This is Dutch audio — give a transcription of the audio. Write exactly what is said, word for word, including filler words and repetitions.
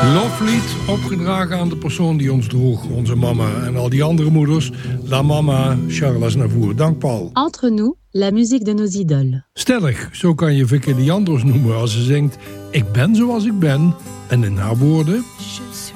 Loflied, opgedragen aan de persoon die ons droeg, onze mama en al die andere moeders. La Mama, Charles Aznavour. Dank Paul. Entre nous, la musique de nos idoles. Stellig, zo kan je Vicky Leandros noemen als ze zingt: ik ben zoals ik ben. En in haar woorden...